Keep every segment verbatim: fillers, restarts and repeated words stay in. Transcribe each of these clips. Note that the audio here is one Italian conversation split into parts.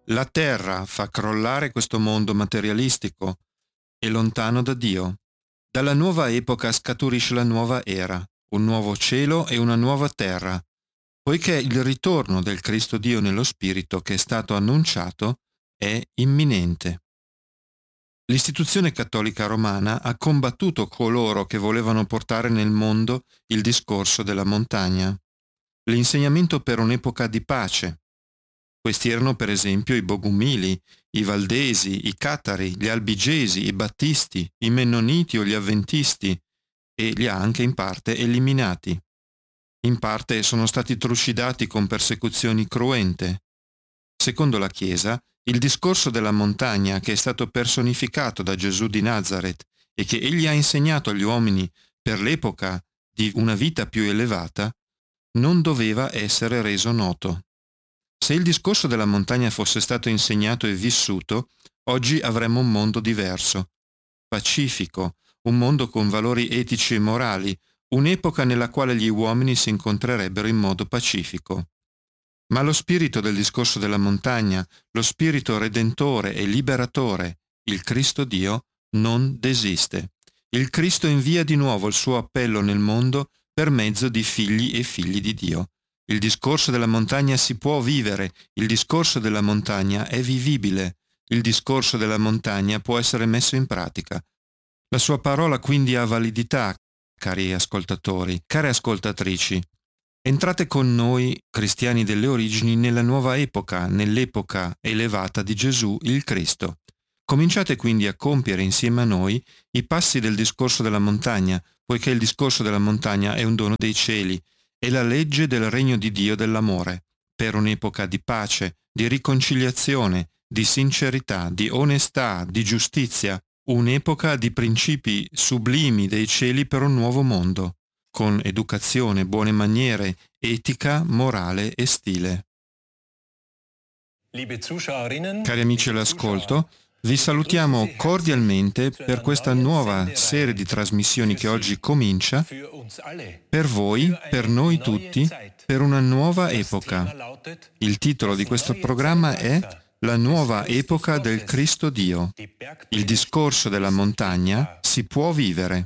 La terra fa crollare questo mondo materialistico e lontano da Dio. Dalla nuova epoca scaturisce la nuova era, un nuovo cielo e una nuova terra, poiché il ritorno del Cristo Dio nello Spirito che è stato annunciato è imminente. L'istituzione cattolica romana ha combattuto coloro che volevano portare nel mondo il discorso della montagna, l'insegnamento per un'epoca di pace. Questi erano per esempio i Bogumili, i Valdesi, i Catari, gli Albigesi, i Battisti, i Mennoniti o gli Avventisti, e li ha anche in parte eliminati. In parte sono stati trucidati con persecuzioni cruente. Secondo la Chiesa, il discorso della montagna che è stato personificato da Gesù di Nazaret e che egli ha insegnato agli uomini per l'epoca di una vita più elevata, non doveva essere reso noto. Se il discorso della montagna fosse stato insegnato e vissuto, oggi avremmo un mondo diverso, pacifico, un mondo con valori etici e morali, un'epoca nella quale gli uomini si incontrerebbero in modo pacifico. Ma lo spirito del discorso della montagna, lo spirito redentore e liberatore, il Cristo Dio, non desiste. Il Cristo invia di nuovo il suo appello nel mondo per mezzo di figli e figli di Dio. Il discorso della montagna si può vivere, il discorso della montagna è vivibile, il discorso della montagna può essere messo in pratica. La sua parola quindi ha validità, cari ascoltatori, care ascoltatrici. Entrate con noi, cristiani delle origini, nella nuova epoca, nell'epoca elevata di Gesù il Cristo. Cominciate quindi a compiere insieme a noi i passi del discorso della montagna, poiché il discorso della montagna è un dono dei cieli, è la legge del regno di Dio dell'amore, per un'epoca di pace, di riconciliazione, di sincerità, di onestà, di giustizia, un'epoca di principi sublimi dei cieli per un nuovo mondo, con educazione, buone maniere, etica, morale e stile. Cari amici all'ascolto, vi salutiamo cordialmente per questa nuova serie di trasmissioni che oggi comincia, per voi, per noi tutti, per una nuova epoca. Il titolo di questo programma è La nuova epoca del Cristo Dio. Il discorso della montagna si può vivere.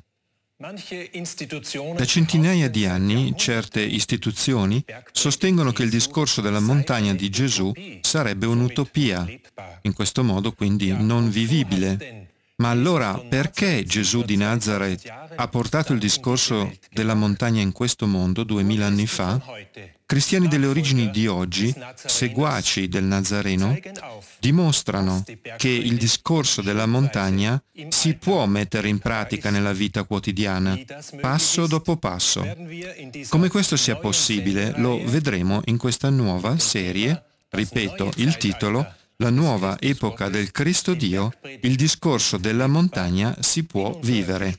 Da centinaia di anni certe istituzioni sostengono che il discorso della montagna di Gesù sarebbe un'utopia, in questo modo quindi non vivibile. Ma allora perché Gesù di Nazaret ha portato il discorso della montagna in questo mondo duemila anni fa? Cristiani delle origini di oggi, seguaci del Nazareno, dimostrano che il discorso della montagna si può mettere in pratica nella vita quotidiana, passo dopo passo. Come questo sia possibile lo vedremo in questa nuova serie, ripeto il titolo, La nuova epoca del Cristo Dio, il discorso della montagna si può vivere.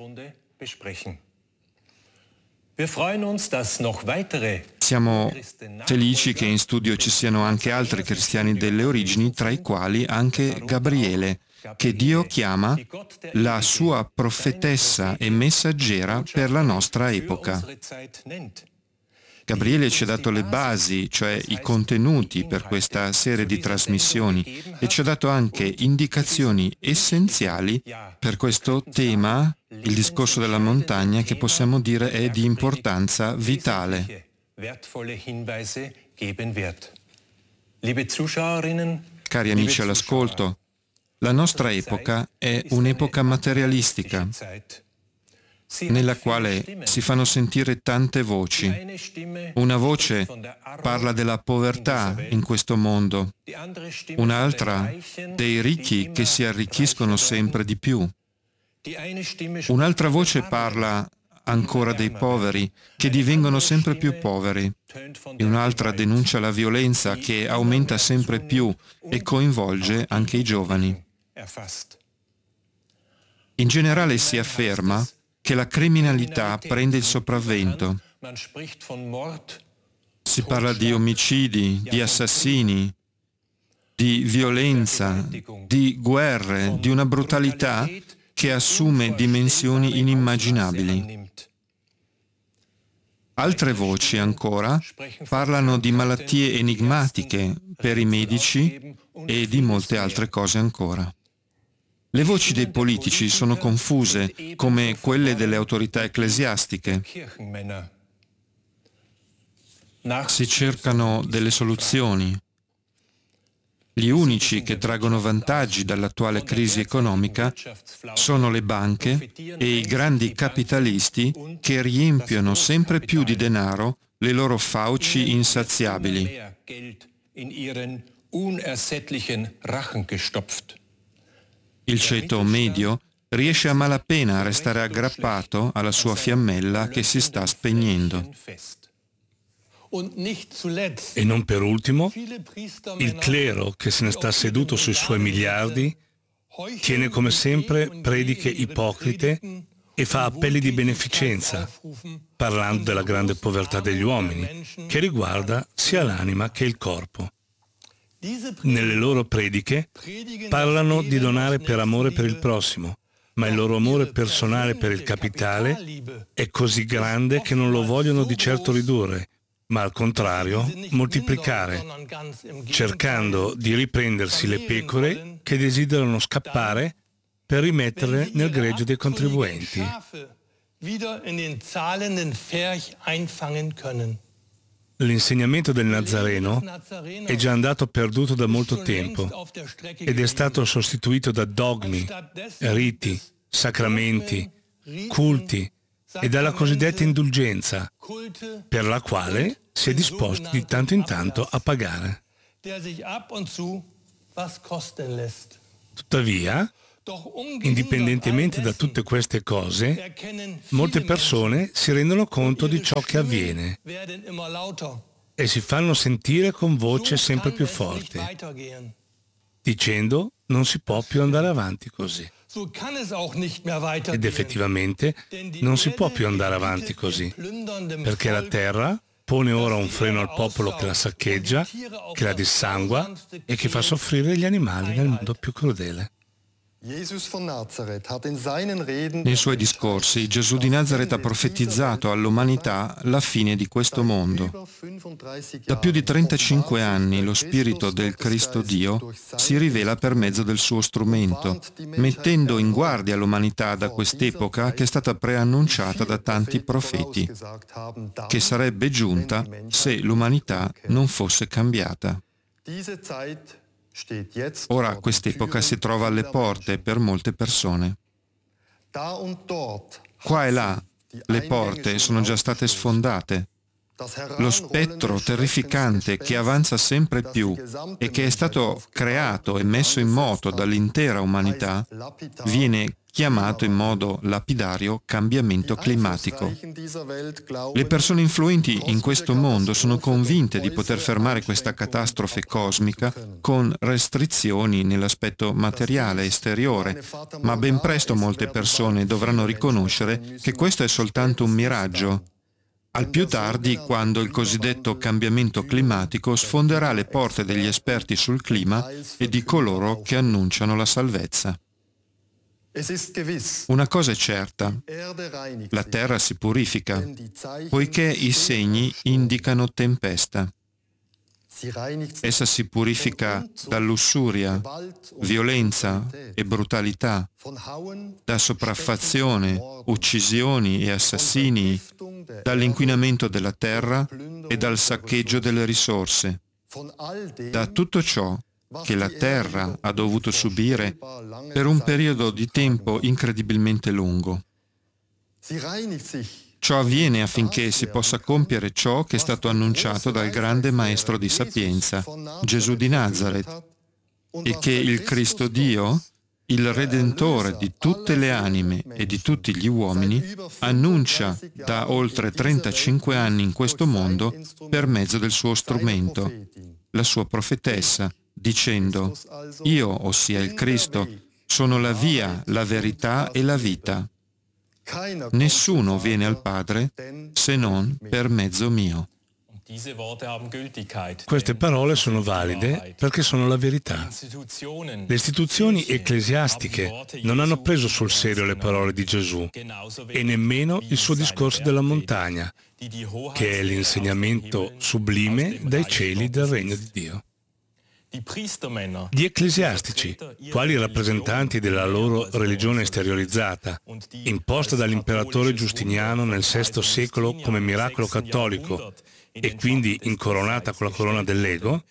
Siamo felici che in studio ci siano anche altri cristiani delle origini, tra i quali anche Gabriele, che Dio chiama la sua profetessa e messaggera per la nostra epoca. Gabriele ci ha dato le basi, cioè i contenuti per questa serie di trasmissioni, e ci ha dato anche indicazioni essenziali per questo tema, il discorso della montagna, che possiamo dire è di importanza vitale. Cari amici all'ascolto, la nostra epoca è un'epoca materialistica, nella quale si fanno sentire tante voci. Una voce parla della povertà in questo mondo, un'altra dei ricchi che si arricchiscono sempre di più. Un'altra voce parla ancora dei poveri che divengono sempre più poveri, e un'altra denuncia la violenza che aumenta sempre più e coinvolge anche i giovani. In generale si afferma che la criminalità prende il sopravvento. Si parla di omicidi, di assassini, di violenza, di guerre, di una brutalità che assume dimensioni inimmaginabili. Altre voci ancora parlano di malattie enigmatiche per i medici e di molte altre cose ancora. Le voci dei politici sono confuse, come quelle delle autorità ecclesiastiche. Si cercano delle soluzioni. Gli unici che traggono vantaggi dall'attuale crisi economica sono le banche e i grandi capitalisti che riempiono sempre più di denaro le loro fauci insaziabili. Il ceto medio riesce a malapena a restare aggrappato alla sua fiammella che si sta spegnendo. E non per ultimo, il clero che se ne sta seduto sui suoi miliardi tiene come sempre prediche ipocrite e fa appelli di beneficenza, parlando della grande povertà degli uomini, che riguarda sia l'anima che il corpo. Nelle loro prediche parlano di donare per amore per il prossimo, ma il loro amore personale per il capitale è così grande che non lo vogliono di certo ridurre, ma al contrario moltiplicare, cercando di riprendersi le pecore che desiderano scappare per rimetterle nel gregge dei contribuenti. L'insegnamento del Nazareno è già andato perduto da molto tempo ed è stato sostituito da dogmi, riti, sacramenti, culti e dalla cosiddetta indulgenza, per la quale si è disposti di tanto in tanto a pagare. Tuttavia, indipendentemente da tutte queste cose, molte persone si rendono conto di ciò che avviene e si fanno sentire con voce sempre più forte, dicendo non si può più andare avanti così. Ed effettivamente non si può più andare avanti così, perché la terra pone ora un freno al popolo che la saccheggia, che la dissangua e che fa soffrire gli animali nel modo più crudele. Nei suoi discorsi Gesù di Nazaret ha profetizzato all'umanità la fine di questo mondo. Da più di trentacinque anni lo Spirito del Cristo Dio si rivela per mezzo del suo strumento, mettendo in guardia l'umanità da quest'epoca che è stata preannunciata da tanti profeti, che sarebbe giunta se l'umanità non fosse cambiata. Ora quest'epoca si trova alle porte per molte persone. Qua e là le porte sono già state sfondate. Lo spettro terrificante che avanza sempre più e che è stato creato e messo in moto dall'intera umanità viene chiamato in modo lapidario cambiamento climatico. Le persone influenti in questo mondo sono convinte di poter fermare questa catastrofe cosmica con restrizioni nell'aspetto materiale esteriore, ma ben presto molte persone dovranno riconoscere che questo è soltanto un miraggio, al più tardi quando il cosiddetto cambiamento climatico sfonderà le porte degli esperti sul clima e di coloro che annunciano la salvezza. Una cosa è certa, la terra si purifica, poiché i segni indicano tempesta. Essa si purifica da lussuria, violenza e brutalità, da sopraffazione, uccisioni e assassini, dall'inquinamento della terra e dal saccheggio delle risorse, da tutto ciò che la terra ha dovuto subire per un periodo di tempo incredibilmente lungo. Ciò avviene affinché si possa compiere ciò che è stato annunciato dal grande maestro di sapienza, Gesù di Nazaret, e che il Cristo Dio, il Redentore di tutte le anime e di tutti gli uomini, annuncia da oltre trentacinque anni in questo mondo per mezzo del suo strumento, la sua profetessa, dicendo: «Io, ossia il Cristo, sono la via, la verità e la vita. Nessuno viene al Padre se non per mezzo mio». Queste parole sono valide perché sono la verità. Le istituzioni ecclesiastiche non hanno preso sul serio le parole di Gesù e nemmeno il suo discorso della montagna, che è l'insegnamento sublime dai cieli del regno di Dio. Gli ecclesiastici, quali rappresentanti della loro religione esteriorizzata, imposta dall'imperatore Giustiniano nel sesto secolo come miracolo cattolico e quindi incoronata con la corona dell'ego,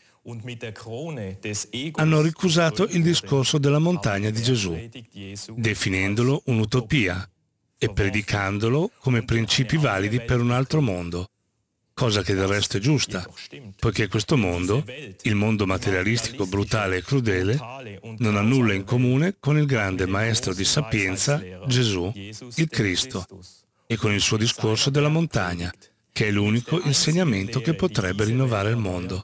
hanno ricusato il discorso della montagna di Gesù, definendolo un'utopia e predicandolo come principi validi per un altro mondo, cosa che del resto è giusta, poiché questo mondo, il mondo materialistico, brutale e crudele, non ha nulla in comune con il grande maestro di sapienza, Gesù, il Cristo, e con il suo discorso della montagna, che è l'unico insegnamento che potrebbe rinnovare il mondo.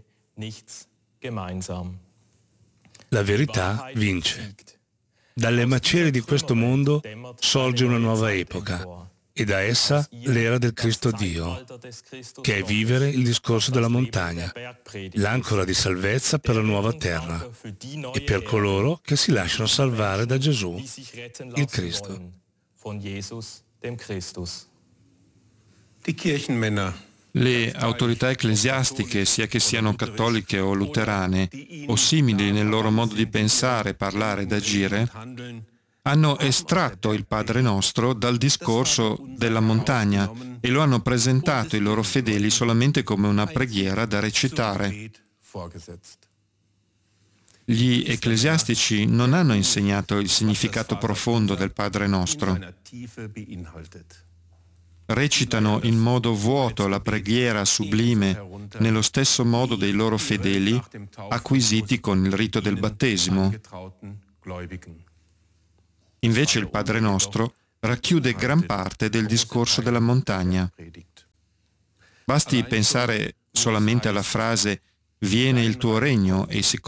La verità vince. Dalle macerie di questo mondo sorge una nuova epoca, e da essa l'era del Cristo Dio, che è vivere il discorso della montagna, l'ancora di salvezza per la nuova terra e per coloro che si lasciano salvare da Gesù, il Cristo. Le autorità ecclesiastiche, sia che siano cattoliche o luterane, o simili nel loro modo di pensare, parlare ed agire, hanno estratto il Padre Nostro dal discorso della montagna e lo hanno presentato ai loro fedeli solamente come una preghiera da recitare. Gli ecclesiastici non hanno insegnato il significato profondo del Padre Nostro. Recitano in modo vuoto la preghiera sublime nello stesso modo dei loro fedeli acquisiti con il rito del battesimo. Invece il Padre Nostro racchiude gran parte del discorso della montagna. Basti pensare solamente alla frase «Viene il tuo regno» e si